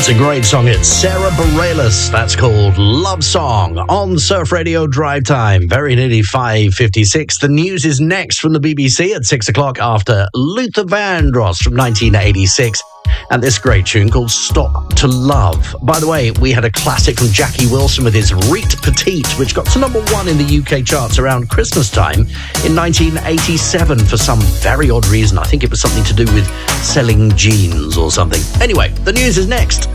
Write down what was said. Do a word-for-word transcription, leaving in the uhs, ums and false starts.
It's a great song. It's Sarah Bareilles. That's called Love Song on Surf Radio Drive Time. Very nearly five fifty-six. The news is next from the B B C at six o'clock after Luther Vandross from nineteen eighty-six. And this great tune called Stop to Love. By the way, we had a classic from Jackie Wilson with his Rite Petite, which got to number one in the U K charts around Christmas time in nineteen eighty-seven for some very odd reason. I think it was something to do with selling jeans or something. Anyway, the news is next.